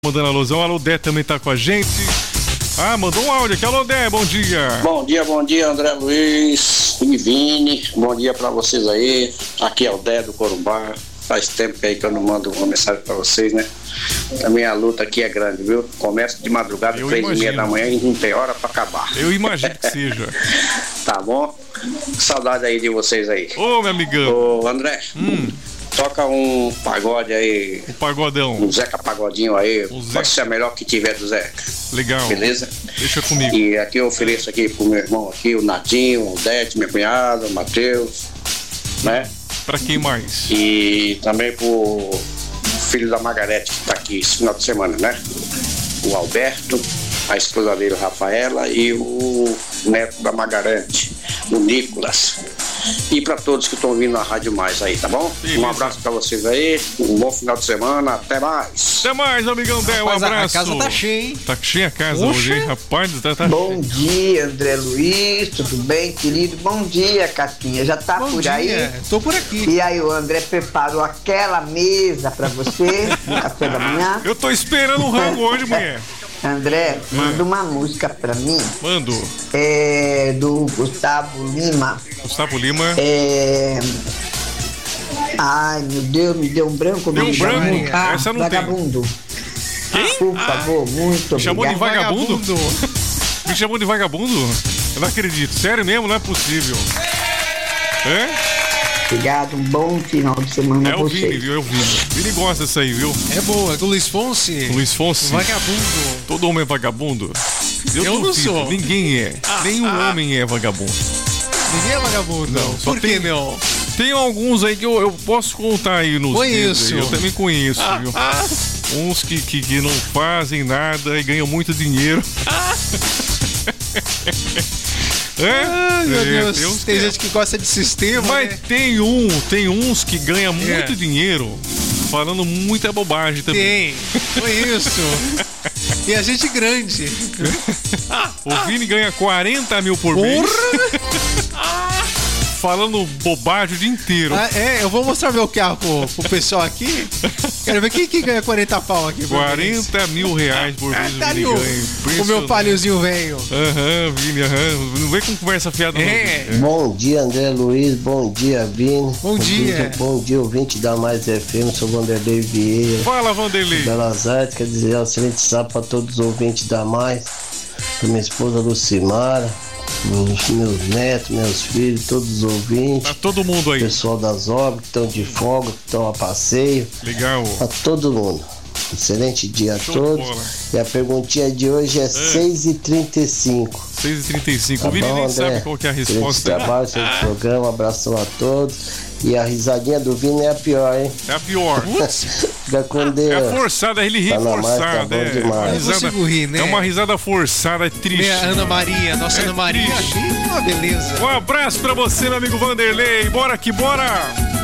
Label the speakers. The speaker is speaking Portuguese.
Speaker 1: Mandando alusão, alô Dé também tá com a gente. Ah, mandou um áudio aqui, alô Dé, bom dia.
Speaker 2: Bom dia André Luiz e Vini, bom dia pra vocês aí. Aqui é o Dé do Corumbá. Faz tempo aí que eu não mando uma mensagem pra vocês, né? A minha luta aqui é grande, viu? Começa de madrugada, 3h30 da manhã e não tem hora pra acabar.
Speaker 1: Eu imagino que seja.
Speaker 2: Tá bom? Saudade aí de vocês aí.
Speaker 1: Ô, meu amigão.
Speaker 2: Ô, André. Toca um pagode aí.
Speaker 1: Um pagodão.
Speaker 2: Um Zeca Pagodinho aí. Pode ser a melhor que tiver do Zeca.
Speaker 1: Legal.
Speaker 2: Beleza?
Speaker 1: Deixa comigo.
Speaker 2: E aqui eu ofereço aqui pro meu irmão aqui, o Nadinho, o Dete, minha cunhada, o Matheus, né?
Speaker 1: Pra quem mais?
Speaker 2: E também pro filho da Margarete que tá aqui esse final de semana, né? O Alberto, a esposa dele, Rafaela, e o neto da Margarete, o Nicolas. E para todos que estão ouvindo na Rádio Mais aí, tá bom? Beleza. Um abraço para vocês aí, um bom final de semana, até mais.
Speaker 1: Até mais, amigão Dé, um abraço.
Speaker 3: A casa tá cheia, hein?
Speaker 1: Tá cheia a casa hoje, hein? Rapaz, tá
Speaker 4: Bom
Speaker 1: cheio.
Speaker 4: dia, André Luiz, tudo bem, querido? Bom dia, Catinha, já tá
Speaker 3: Bom
Speaker 4: por
Speaker 3: dia.
Speaker 4: aí?
Speaker 3: Tô por aqui.
Speaker 4: E aí, o André preparou aquela mesa pra você no café da manhã?
Speaker 1: Eu tô esperando o rango hoje, mulher.
Speaker 4: Meu manda uma música pra mim.
Speaker 1: Mando.
Speaker 4: É do Gustavo Lima.
Speaker 1: Gustavo Lima.
Speaker 4: Ai, meu Deus, me deu um branco.
Speaker 1: Deu um branco? Essa não
Speaker 4: Vagabundo.
Speaker 1: Quem?
Speaker 4: Por favor, muito
Speaker 1: Me chamou de
Speaker 4: obrigado.
Speaker 1: vagabundo? Me chamou de vagabundo? Eu não acredito. Sério mesmo, não é possível. É?
Speaker 4: Obrigado, um bom final de semana
Speaker 1: É
Speaker 4: a
Speaker 1: o
Speaker 4: vocês.
Speaker 1: Vini, viu? É o Vini. Vini gosta dessa aí, viu?
Speaker 3: É boa, é do Luiz Fonsi.
Speaker 1: Luiz Fonsi.
Speaker 3: Vagabundo.
Speaker 1: Todo homem é vagabundo?
Speaker 3: Eu não
Speaker 1: duvido.
Speaker 3: sou.
Speaker 1: Ninguém é. Nenhum homem é vagabundo.
Speaker 3: Ninguém é vagabundo.
Speaker 1: Não, só
Speaker 3: Por que
Speaker 1: tem-
Speaker 3: não?
Speaker 1: Tem alguns aí que eu posso contar aí nos dedos
Speaker 3: Conheço.
Speaker 1: aí. Eu também conheço, viu? Uns que não fazem nada e ganham muito dinheiro.
Speaker 3: Ai, meu Deus.
Speaker 1: Tem uns
Speaker 3: Tem
Speaker 1: que-
Speaker 3: gente que gosta de sistema,
Speaker 1: Mas
Speaker 3: né?
Speaker 1: tem uns que ganham muito dinheiro falando muita bobagem também.
Speaker 3: Tem. Conheço. E a gente grande.
Speaker 1: O Vini ganha 40 mil por mês. Falando bobagem o dia inteiro.
Speaker 3: Eu vou mostrar meu carro pro pessoal aqui. Quero ver quem que ganha 40 pau aqui. por mês.
Speaker 1: 40 mil reais por mês o
Speaker 3: Tá
Speaker 1: Vini
Speaker 3: ali
Speaker 1: ganha.
Speaker 3: o meu paliozinho velho.
Speaker 1: Aham, Vini, aham. Não vem com conversa fiada não. Vini.
Speaker 5: Bom dia, André Luiz. Bom dia, Vini.
Speaker 3: Bom dia.
Speaker 5: Bom dia, ouvinte da Mais FM. Sou Vanderlei Vieira,
Speaker 1: Fala, Vanderlei.
Speaker 5: Belas Artes. Quer dizer, um excelente sábado para todos os ouvintes da Mais. Para minha esposa Lucimara, meus netos, meus filhos, todos os ouvintes.
Speaker 1: Tá todo mundo aí.
Speaker 5: Pessoal das obras que estão de folga, que estão a passeio.
Speaker 1: Legal.
Speaker 5: Para todo mundo. Excelente dia a
Speaker 1: Show de
Speaker 5: todos.
Speaker 1: bola.
Speaker 5: E a perguntinha de hoje é 6h35.
Speaker 1: 6h35.
Speaker 5: Tá
Speaker 1: o Vini
Speaker 5: bom,
Speaker 1: nem
Speaker 5: André?
Speaker 1: sabe qual que é a
Speaker 5: Excelente
Speaker 1: resposta.
Speaker 5: trabalho, excelente programa, abração a todos. E a risadinha do Vini é a pior, hein?
Speaker 1: É a pior.
Speaker 5: Fica com Deus.
Speaker 1: É forçada, ele ri
Speaker 5: Tá na mais,
Speaker 1: forçada.
Speaker 5: tá bom demais.
Speaker 3: Eu não consigo rir, né?
Speaker 1: É uma risada forçada, é triste.
Speaker 3: Minha Ana Maria, nossa
Speaker 1: É
Speaker 3: Ana Maria.
Speaker 1: triste.
Speaker 3: Uma beleza.
Speaker 1: Um abraço pra você, meu amigo Vanderlei. Bora que bora!